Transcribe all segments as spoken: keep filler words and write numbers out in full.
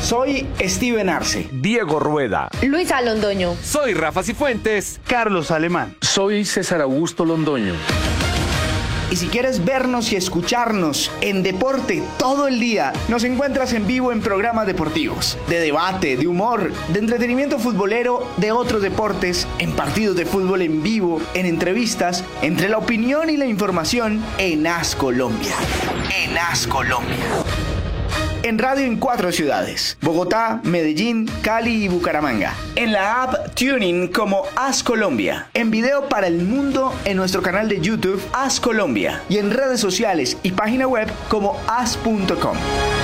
Soy Steven Arce. Diego Rueda. Luisa Londoño. Soy Rafa Cifuentes. Carlos Alemán. Soy César Augusto Londoño. Y si quieres vernos y escucharnos en deporte todo el día, nos encuentras en vivo en programas deportivos, de debate, de humor, de entretenimiento futbolero, de otros deportes, en partidos de fútbol en vivo, en entrevistas, entre la opinión y la información, en As Colombia. En As Colombia. En radio en cuatro ciudades: Bogotá, Medellín, Cali y Bucaramanga. En la app TuneIn como As Colombia. En video para el mundo en nuestro canal de YouTube As Colombia. Y en redes sociales y página web como as punto com.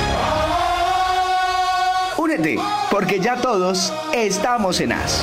Únete, porque ya todos estamos en As.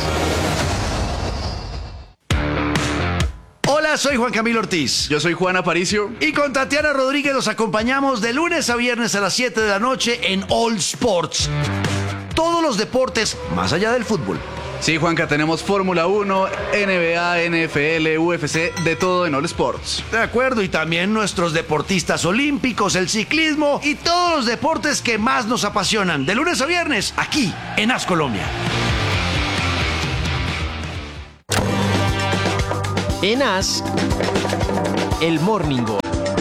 Hola, soy Juan Camilo Ortiz. Yo soy Juan Aparicio. Y con Tatiana Rodríguez los acompañamos de lunes a viernes a las siete de la noche en All Sports. Todos los deportes más allá del fútbol. Sí, Juanca, tenemos Fórmula uno, N B A, N F L, U F C, de todo en All Sports. De acuerdo, y también nuestros deportistas olímpicos, el ciclismo y todos los deportes que más nos apasionan. De lunes a viernes, aquí en As Colombia. En As, el Morning Gol.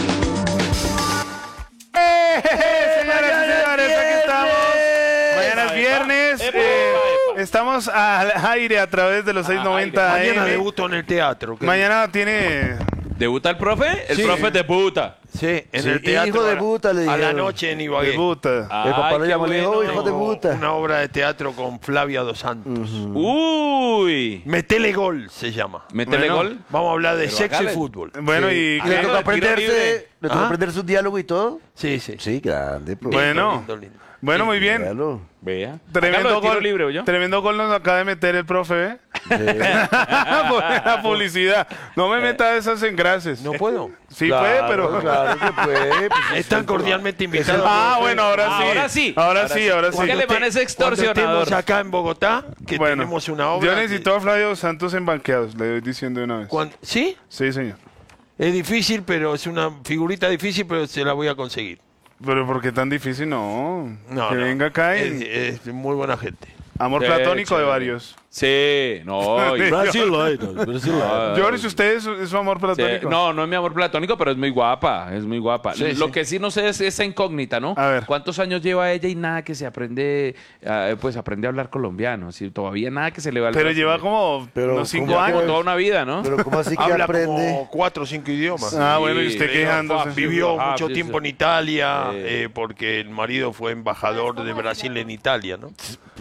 ¡Eh, señoras y señores, aquí estamos! Mañana es viernes. Eh, estamos al aire a través de los seiscientos noventa. Mañana debuto en el teatro. Mañana tiene... ¿Debuta el profe? El Sí. profe debuta. Sí, en Sí, el teatro. hijo a la- debuta, le A la dijeron. noche en Ibagué. Debuta. Ay, El papá lo qué llamó y le dijo, bueno. hijo debuta. Una obra de teatro con Flavia Dos Santos. Uy. Metele gol se llama. Métele Bueno. gol. Vamos a hablar de Pero sexo y hágale. fútbol. Bueno, Sí. y... ¿Y le Claro, tocó de tiro libre. aprenderse, le tocó ¿Ah? aprender su diálogo y todo? Sí, sí. Sí, grande. Pro. Bueno, Lindo, lindo. bueno, muy bien. Véalo. Vea. Tremendo Hágalo de tiro gol. libre, ¿oyó? Tremendo gol nos acaba de meter el profe, ¿eh? La publicidad. No me meta esas engrases. No puedo. Sí Claro, puede, pero... Claro que puede. Pues, Están cordialmente invitados. Ah, bueno, ahora sí. Ahora sí. Ahora sí, ahora sí. ¿Qué le Cuando parece te- extorsionador? Cuando estemos acá en Bogotá, que Bueno, tenemos una obra. yo que- necesito a Flavio Dos Santos en banqueados, le voy diciendo de una vez. Cuan- ¿Sí? Sí, señor. Es difícil, pero es una figurita difícil, pero se la voy a conseguir. Pero ¿por qué tan difícil? No. No, que no. venga acá Es, y... es muy buena gente. Amor Sí, platónico de chévere. varios. Sí, no. y- Brasileiro, brasileiro. George, ¿usted es, es su amor Sí, platónico? no, no es mi amor platónico, pero es muy guapa, es muy guapa. Sí, Lo sí. que sí no sé es esa incógnita, ¿no? A ver. ¿Cuántos años lleva ella y nada que se aprende, eh, pues aprende a hablar colombiano? ¿Sí? Todavía nada que se le va al Pero brazo. lleva como Pero unos cinco ¿cómo Como años. toda una vida, ¿no? Pero ¿cómo así que Habla aprende? como cuatro o cinco idiomas. Ah, bueno, y Sí, usted sí, quejándose. Vivió Ah, mucho sí, tiempo sí. en Italia, Sí. eh, porque el marido fue embajador de Brasil en Italia, ¿no?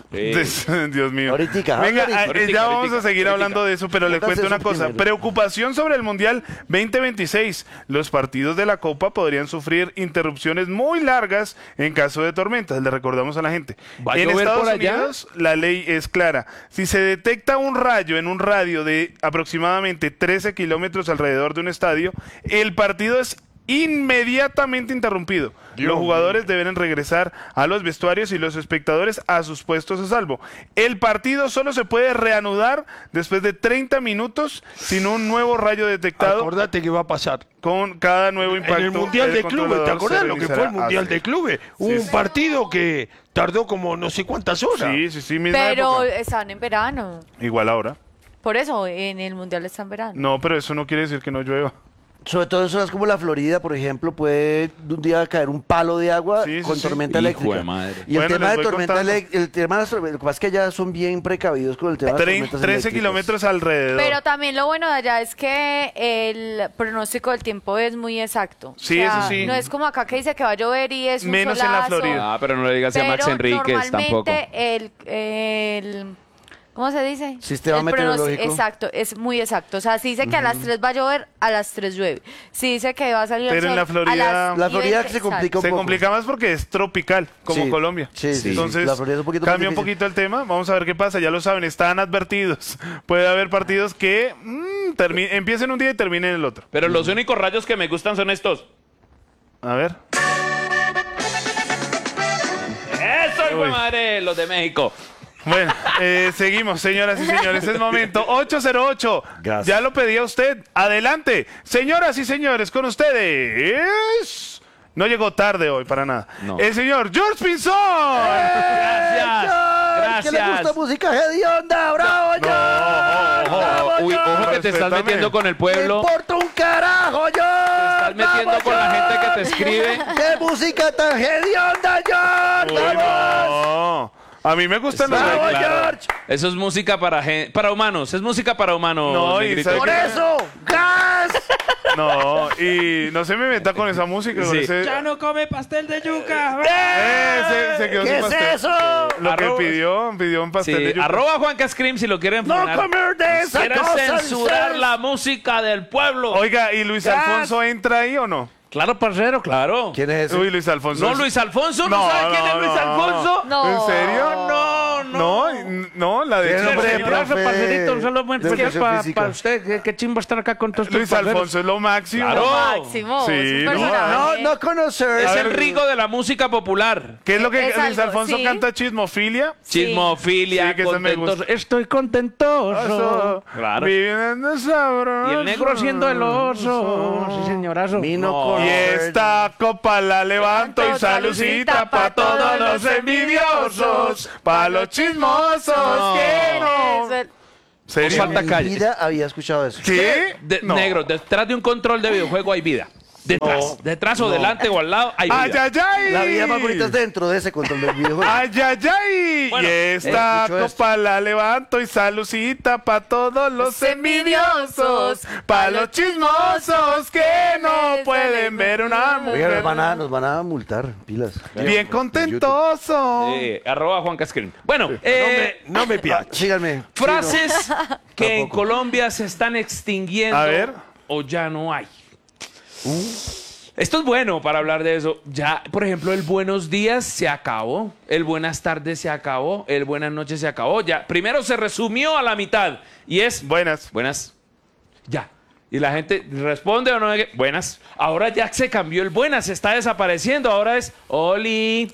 Sí. Dios mío. Ahoritica, Venga, ahoritica. ah, eh, Ahoritica, ya vamos ahoritica, a seguir ahoritica. hablando de eso, pero le Póngase cuento una eso cosa. primero. Preocupación sobre el Mundial veinte veintiséis. Los partidos de la Copa podrían sufrir interrupciones muy largas en caso de tormentas. Le recordamos a la gente. ¿Va a En llover Estados por allá? Unidos la ley es clara. Si se detecta un rayo en un radio de aproximadamente trece kilómetros alrededor de un estadio, el partido es inmediatamente interrumpido. Dios Los mío. jugadores deben regresar a los vestuarios y los espectadores a sus puestos a salvo. El partido solo se puede reanudar después de treinta minutos sin un nuevo rayo detectado Acordate que va a pasar. con cada nuevo impacto. En el Mundial de Clubes, ¿te controlador acordás se lo que fue realizará el Mundial así. de Clubes? Hubo Sí, un sí. partido que tardó como no sé cuántas horas. Sí, sí, sí, misma Pero época. están en verano. Igual ahora. Por eso, en el Mundial está en verano. No, pero eso no quiere decir que no llueva. Sobre todo en zonas como la Florida, por ejemplo, puede de un día caer un palo de agua Sí, sí, con sí. tormenta Hijo eléctrica. de madre. Y el Bueno, tema les de voy tormenta contando. eléctrica, el tema de las tormentas, lo que pasa es que allá son bien precavidos con el tema de Tre- tormentas trece eléctricas. kilómetros alrededor. Pero también lo bueno de allá es que el pronóstico del tiempo es muy exacto. Sí, O sea, eso sí. No es como acá que dice que va a llover y es un Menos en la solazo. Florida. Ah, pero no le digas a Max Pero Enríquez tampoco. normalmente el, el ¿cómo se dice? Sistema El pronos- meteorológico. Exacto, es muy exacto. O sea, si dice que a las tres va a llover, a las tres llueve. Si dice que va a salir el Pero en sol, la Florida- a las La Florida diez, se complica exacto. un Se poco. complica más porque es tropical, como Sí, Colombia. sí, sí. Entonces, La Florida es un poquito más cambia un difícil. poquito el tema. Vamos a ver qué pasa. Ya lo saben, están advertidos. Puede haber partidos que mm, termi- empiecen un día y terminen el otro. Pero los únicos rayos que me gustan son estos. A ver. ¡Eso, hijo de madre! Los de México. Bueno, eh, seguimos, señoras y señores. Es momento. ocho cero ocho. Gas. Ya lo pedía usted. Adelante. Señoras y señores, con ustedes. No llegó tarde hoy, para nada. No. El señor George Pinzón. Gracias. ¿Qué le gusta Gracias. música hedionda? ¡Bravo, No, George! ojo, ¡Bravo, Uy, ojo George! que te estás Respétame. metiendo con el ¡Me pueblo. importa un carajo, George! Estás metiendo ¡Vamos, con la gente que te George! escribe. ¡Qué música tan hedionda, George! Uy, ¡Vamos! no. A mí me gustan los ¡Bravo, reggae- George! Eso es música para gen- para humanos. Es música para humanos. No, y negrito. ¿sabe ¡Por qué? eso! ¡Gas! No, y no se me meta con esa música. con Sí. ese- Ya no come pastel de yuca. Eh, se, se quedó ¿Qué sin es pastel. eso? Lo Arroba- que pidió, pidió un pastel Sí, de yuca. arroba Juanca Scream si lo quieren ¡No frenar. comer de esa ¿Quieres cosa! censurar dices? la música del pueblo? Oiga, ¿y Luis Gas. Alfonso entra ahí o no? Claro, parcero, claro. ¿Quién es ese? Uy, Luis Alfonso. No, es- Luis Alfonso, ¿no, sabe quién es Luis no, Alfonso? No. ¿En serio? No, no. No, no, la de Tiene nombre de Señora- profe parcerito, un saludo muy de especial educación para física. usted. Qué, qué chimba estar acá con todos estos Luis parceros. Alfonso es lo máximo. Claro. Máximo. Sí, es un no, personaje. No, no conocer. Es A el ver, rico de la música popular. ¿Qué es lo que Es Luis algo, Alfonso sí. canta? ¿Chismofilia? Sí. Chismofilia, Sí, que esa me contentoso. gusta. Estoy contentoso. Claro. Viviendo sabroso. Y el negro haciendo el oso. Sí, señorazo. Vino No. con- Y esta copa la levanto y Levanto, salucita salucita pa' pa' todos todos los los envidiosos, pa' los chismosos No. que no. Eso es- ¿Serio? Nos falta En mi calle. vida había escuchado eso. ¿Sí? De- No. Negro, detrás de un control de videojuego hay vida. Detrás, detrás o delante o al lado hay vida. ¡Ay, ay, ay! La vida más bonita es dentro de ese control del videojuego. ¡Ay, ay, ay! Bueno, y esta escucho esto. copa la levanto y salucita pa' todos los envidiosos, pa' los chismosos que no pueden ver una Oiga, mujer nos van, a, nos van a multar, pilas. bien contentoso. Eh, arroba Juan Casquerín. Bueno, eh, No me Ah, pidas. síganme. frases que en Colombia se están extinguiendo A ver. o ya no hay. Esto es bueno para hablar de eso. Ya, por ejemplo, el buenos días se acabó, el buenas tardes se acabó, el buenas noches se acabó. Ya, primero se resumió a la mitad y es Buenas. buenas, ya. Y la gente responde o no, buenas. Ahora ya se cambió el buenas, se está desapareciendo. Ahora es oli,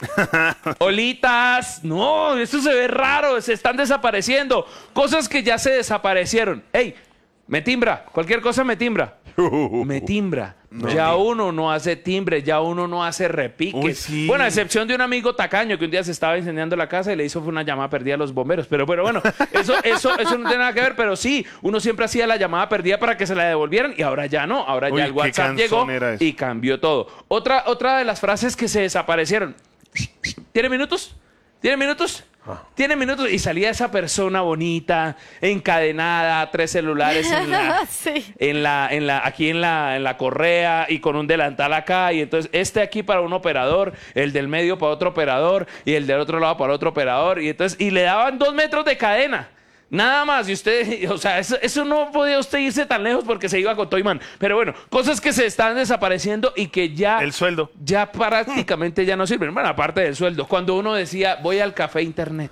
olitas. No, esto se ve raro, se están desapareciendo. Cosas que ya se desaparecieron. Ey, me timbra, cualquier cosa me timbra. Me timbra. Ya uno no hace timbre, ya uno no hace repiques. Uy, sí. Bueno, a excepción de un amigo tacaño que un día se estaba incendiando la casa y le hizo fue una llamada perdida a los bomberos. Pero, pero bueno, eso, eso, eso no tiene nada que ver. Pero sí, uno siempre hacía la llamada perdida para que se la devolvieran y ahora ya no. Ahora Uy, ya el qué WhatsApp llegó cansón era eso. y cambió todo. Otra, otra de las frases que se desaparecieron. ¿Tiene minutos? ¿Tiene minutos? Tiene minutos y salía esa persona bonita, encadenada, tres celulares en la, Sí. en la, en la, aquí en la, en la correa y con un delantal acá. Y entonces este aquí para un operador, el del medio para otro operador y el del otro lado para otro operador. Y entonces, y le daban dos metros de cadena. Nada más, y usted, o sea, eso, eso no podía usted irse tan lejos porque se iba con Toyman. Pero bueno, cosas que se están desapareciendo y que ya... El sueldo. Ya prácticamente ya no sirven. Bueno, aparte del sueldo. Cuando uno decía, voy al café internet.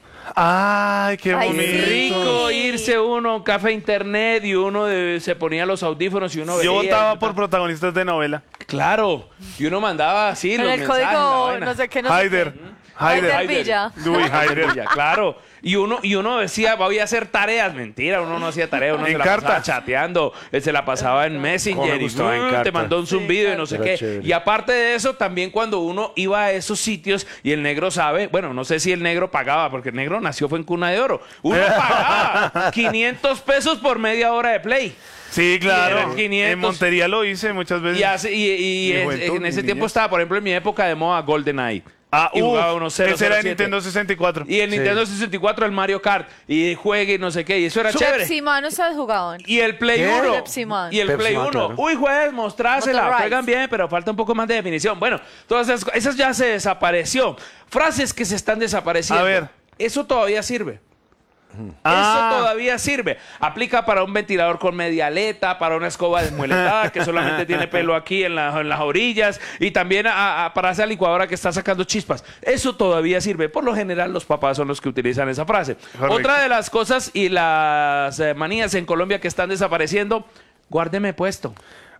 Ay, qué Ay, bonito. sí. Rico irse uno a un café internet y uno de- se ponía los audífonos y uno Yo veía. votaba por protagonistas de novela. Claro. Y uno mandaba así Con los el mensajes, la código, vaina. no sé qué, no sé Haider. qué. Haider. Haider Villa. Uy, Haider. Ya, claro. Y uno, y uno decía, voy a hacer tareas. Mentira, uno no hacía tareas, uno En se la cartas. pasaba chateando, él se la pasaba en Messenger Cómo me y gustaba en uh, te cartas. mandó un zumbido y no sé Era qué. chévere. Y aparte de eso, también cuando uno iba a esos sitios y el negro sabe, bueno, no sé si el negro pagaba, porque el negro nació fue en cuna de oro. Uno pagaba quinientos pesos por media hora de play. Sí, claro. eran quinientos. En Montería lo hice muchas veces. Y, hace- y- y Mi en- juventud, en ese mi tiempo niñez. estaba, por ejemplo, en mi época de moda GoldenEye. Ah, y uf, jugaba unos cero ese era cero el siete. Nintendo sesenta y cuatro. Y el Nintendo sesenta y cuatro, el Mario Kart. Y juegue y no sé qué. Y eso era chévere. Pepsi Man, ¿ustedes jugaban? Y el Play ¿Qué? uno. Pepsi Man. Y el Pepsi Play Man, uno. claro. Uy, juez, mostrásela. Motor Juegan Rides. bien, pero falta un poco más de definición. Bueno, todas esas, esas ya se desapareció. Frases que se están desapareciendo. A ver. Eso todavía sirve. Ah. Eso todavía sirve. Aplica para un ventilador con media aleta, para una escoba desmueletada que solamente tiene pelo aquí en, la- en las orillas y también a- a- para esa licuadora que está sacando chispas. Eso todavía sirve. Por lo general los papás son los que utilizan esa frase. Correcto. Otra de las cosas y las eh, manías en Colombia que están desapareciendo, guárdeme puesto.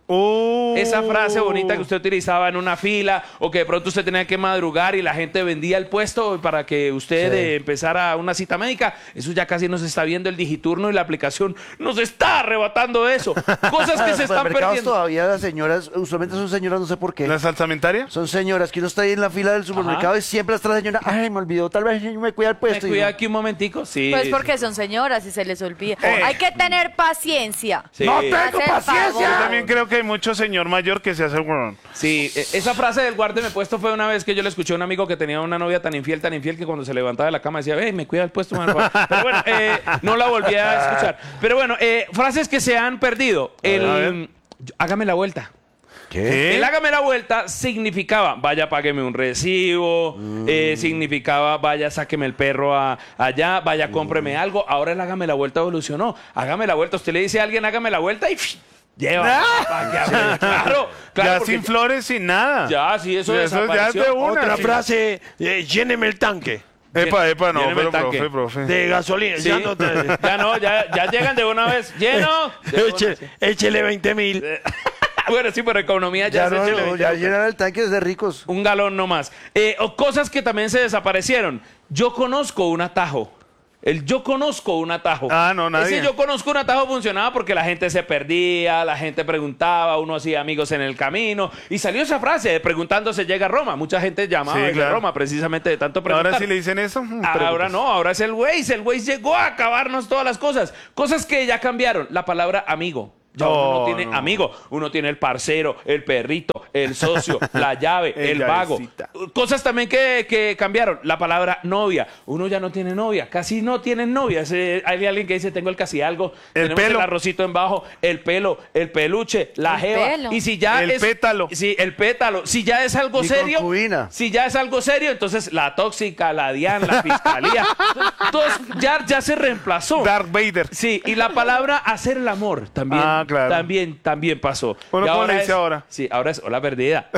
Oh. Esa frase bonita que usted utilizaba en una fila o que de pronto usted tenía que madrugar y la gente vendía el puesto para que usted Sí. eh, empezara una cita médica. Eso ya casi nos está viendo el digiturno y la aplicación nos está arrebatando eso. Cosas que se están Supermercados perdiendo. todavía las señoras, usualmente son señoras, no sé por qué. ¿La salsamentaria? Son señoras que uno está ahí en la fila del supermercado Ajá. y siempre está la señora, ay, me olvidó, tal vez me cuida el Me puesto. y cuida uno, aquí un momentico. Sí. Pues porque son señoras y se les olvida. Eh. Hay que tener paciencia. Sí. ¡No tengo Hacer el paciencia! favor. Yo también creo que hay mucho señor mayor que se hace weón. Sí, e- esa frase del guárdeme puesto fue una vez que yo le escuché a un amigo que tenía una novia tan infiel, tan infiel, que cuando se levantaba de la cama decía, hey, me cuida el puesto, man". Pero bueno, eh, no la volví a escuchar. Pero bueno, eh, frases que se han perdido. A ver. El, hágame la vuelta. ¿Qué? El hágame la vuelta significaba, vaya, págueme un recibo, eh, significaba, vaya, sáqueme el perro a- allá, vaya, cómpreme algo. Ahora el hágame la vuelta evolucionó. Hágame la vuelta. Usted le dice a alguien, hágame la vuelta y ¡psh! Lleva. Pa' que haga- Claro, claro. Ya porque sin flores, sin nada. Ya, sí, eso Ya, eso ya desapareció. es de una. Otra sí. frase, eh, lléneme el tanque Epa, epa, no, Lléneme el pero tanque. profe, profe. de gasolina. Sí. Ya no te- Ya no, ya, ya llegan de una vez. Lleno. De una, Eche- sí. échele veinte mil. Bueno, sí, pero economía ya, Ya, se no, échele no, veinte. ya llenar el tanque es de ricos. Un galón nomás. Eh, o cosas que también se desaparecieron. Yo conozco un atajo. El yo conozco un atajo. Ah, no, nadie. Ese yo conozco un atajo funcionaba porque la gente se perdía, la gente preguntaba, uno hacía amigos en el camino. Y salió esa frase, de preguntando se llega a Roma. Mucha gente llamaba Sí, desde claro. Roma precisamente de tanto preguntar. Ahora sí le dicen eso. Mm, Ahora preguntas. no, ahora es el Waze. El Waze llegó a acabarnos todas las cosas. Cosas que ya cambiaron. La palabra amigo. Ya uno no Oh, tiene no. amigo. Uno tiene el parcero, el perrito, el socio, la llave, el El vago. llavecita. Cosas también que, que cambiaron. La palabra novia. Uno ya no tiene novia. Casi no tienen novia. Ese- hay alguien que dice, tengo el casi algo. El Tenemos pelo. el arrocito en bajo, el pelo, el peluche, la El jeva. pelo. Y si ya El es... pétalo. Sí, el pétalo. Si ya es algo Mi serio... concubina. Si ya es algo serio, entonces la tóxica, la Diana, la fiscalía, todos, ya, ya se reemplazó. Darth Vader. Sí, y la palabra hacer el amor también, Ah, claro. también, también pasó. Bueno, Y ¿cómo le dice es- ahora? Sí, ahora es hola perdida.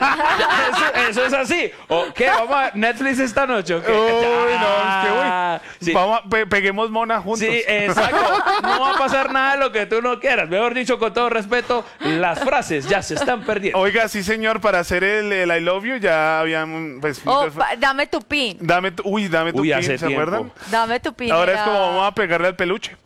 eso, eso es así. ¿O qué? ¿Vamos a Netflix esta noche? ¿O qué? Uy, no, Ah, es que uy. sí. Vamos, a- pe- peguemos mona juntos. Sí, exacto. No va a pasar nada de lo que tú no quieras. Mejor dicho, con todo respeto, las frases ya se están perdiendo. Oiga, sí, señor, para hacer el, el I love you ya habían. Pues, Oh, pues, pa- dame tu pin. dame tu, uy, dame tu Uy, pin, hace ¿se tiempo. acuerdan? Dame tu pin. Ahora es era- como vamos a pegarle al peluche.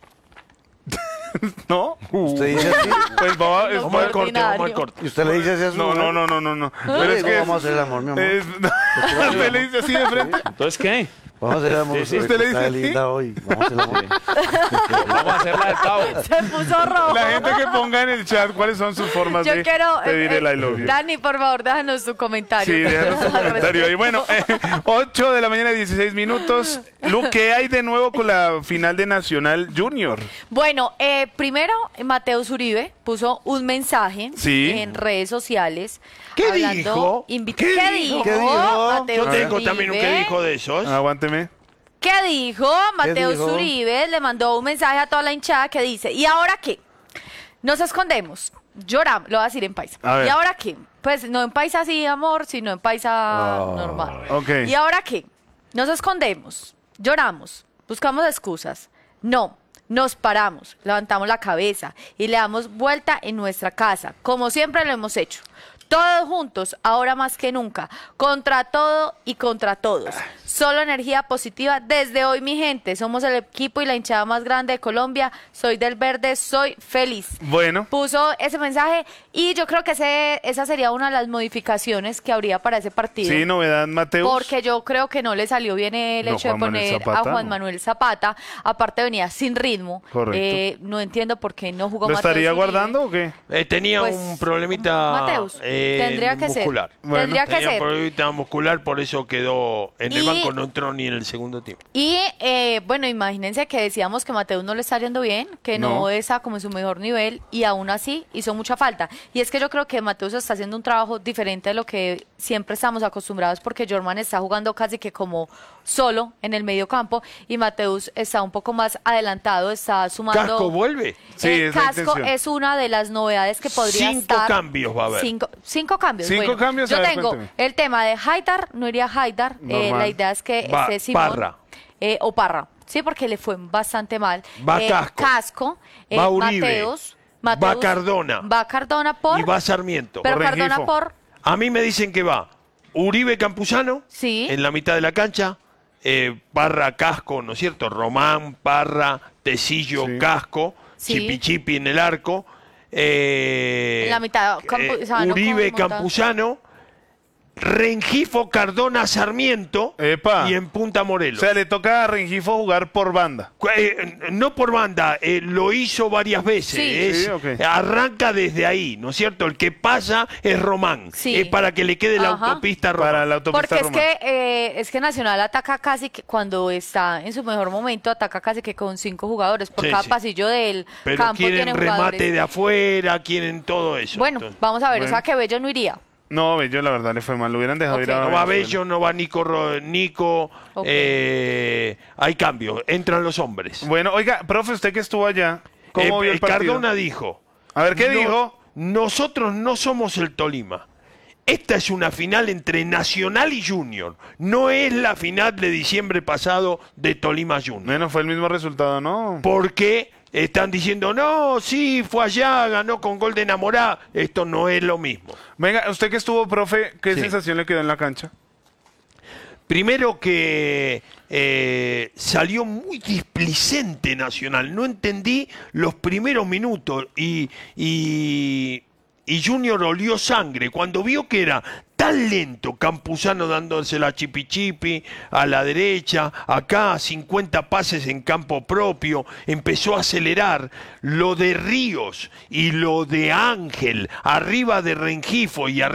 ¿No? Usted dice así. Pues vamos, a- es- No, Vamos al corte, vamos al ordinario. corte. Y usted le dice así a su no, mujer. no, no, no, no, no. Yo Pero le es digo, que vamos a hacer el amor, mi amor. es- Usted le dice así de frente. Entonces, ¿qué? Vamos a hacer el amor. Sí, sí. usted ¿Usted le está dice así? linda hoy. Vamos a hacer el amor. Vamos a hacer la del pavo. Se puso rojo. La gente que ponga en el chat cuáles son sus formas Yo de quiero. pedir eh, el I love you. Dani, por favor, déjanos tu comentario. Sí, déjanos tu Al comentario. Y respecto. bueno, eh, ocho de la mañana, dieciséis minutos. Lu, ¿qué hay de nuevo con la final de Nacional Junior? Bueno, eh, primero Mateus Uribe puso un mensaje Sí. en redes sociales. ¿Qué hablando- dijo? invi- ¿Qué ¿Qué, dijo? dijo? ¿Qué dijo? Mateus Yo tengo Uribe? también un que dijo de esos. Aguánteme. ¿Qué dijo? Mateus dijo? Uribe le mandó un mensaje a toda la hinchada que dice, ¿y ahora qué? Nos escondemos, lloramos, lo voy a decir en paisa. A ver. ¿Y ahora qué? Pues no en paisa así, amor, sino en paisa Oh. normal. Ok. ¿Y ahora qué? Nos escondemos, lloramos, buscamos excusas. No, nos paramos, levantamos la cabeza y le damos vuelta en nuestra casa, como siempre lo hemos hecho. Todos juntos, ahora más que nunca, contra todo y contra todos. Solo energía positiva desde hoy, mi gente. Somos el equipo y la hinchada más grande de Colombia. Soy del verde, soy feliz. Bueno. Puso ese mensaje y yo creo que ese, esa sería una de las modificaciones que habría para ese partido. Sí, novedad, Mateus. Porque yo creo que no le salió bien el No, hecho de Juan Manuel poner Zapata, a Juan no. Manuel Zapata. Aparte venía sin ritmo. Correcto. Eh, no entiendo por qué no jugó ¿Lo Mateus estaría Uribe. guardando o qué? Eh, tenía Pues, un problemita Mateus, eh, tendría que ser. muscular. Bueno. Tendría que Tenía un ser. problemita muscular, por eso quedó en el Y- banco, no entró ni en el segundo tiempo. Y eh, bueno, imagínense que decíamos que Mateus no le está yendo bien, que no, No. está como en su mejor nivel y aún así hizo mucha falta. Y es que yo creo que Mateus está haciendo un trabajo diferente de lo que siempre estamos acostumbrados porque Jorman está jugando casi que como solo en el medio campo y Mateus está un poco más adelantado, está sumando... Casco vuelve. Sí, Eh, es la Casco intención. es una de las novedades que podría Cinco estar. cambios va a haber. Cinco, cinco cambios. Cinco bueno. cambios, a Yo ver, tengo cuénteme. el tema de Haidar, no iría Haidar. eh, Normal. la idea es que Va- esté Simón. Parra. eh, o Parra. Sí, porque le fue bastante mal. Va Eh, Casco. Casco, eh, Va Uribe. Mateos, Mateus. Va Cardona. Va Cardona por... Y va Sarmiento. Pero Por Cardona Rengifo. por... A mí me dicen que va Uribe Campuzano Sí. en la mitad de la cancha, eh, Parra, Casco, ¿no es cierto? Román, Parra, Tecillo, Sí. Casco, Sí. Chipi Chipi en el arco. eh, En la mitad, Campuzano Uribe con- Campuzano, Rengifo, Cardona, Sarmiento Epa. y en Punta O Morelos. sea, le toca a Rengifo jugar por banda. Cu- eh, no por banda, eh, lo hizo varias veces. Sí. es- Sí, ok. Arranca desde ahí, ¿no es cierto? El que pasa es Román. Sí. Es para que le quede la Ajá. autopista a Román. Para la autopista Porque es Román. que, eh, es que Nacional ataca casi que cuando está en su mejor momento, ataca casi que con cinco jugadores. Por Sí, cada sí. pasillo del Pero campo quieren tiene remate jugadores. de afuera, quieren todo eso. Bueno, Entonces, vamos a ver, Bueno. o sea que Bello no iría. No, Bello, la verdad le fue mal. Lo hubieran dejado Ok. ir a no va Venezuela. Bello, no va Nico, Ro- Nico Ok. eh, hay cambios, entran los hombres. Bueno, oiga, profe, usted que estuvo allá, ¿cómo Eh, vio el partido? Cardona dijo, A ver, ¿qué "No- dijo? Nosotros no somos el Tolima. Esta es una final entre Nacional y Junior. No es la final de diciembre pasado de Tolima Junior. Bueno, fue el mismo resultado, ¿no? Porque están diciendo, no, sí, fue allá, ganó con gol de enamorada. Esto no es lo mismo. Venga, usted que estuvo, profe, ¿qué Sí. sensación le quedó en la cancha? Primero que eh, salió muy displicente Nacional. No entendí los primeros minutos y, y, y Junior olió sangre. Cuando vio que era tan lento, Campuzano dándose la chipi chipi a la derecha, acá cincuenta pases en campo propio, empezó a acelerar. Lo de Ríos y lo de Ángel arriba de Rengifo y arriba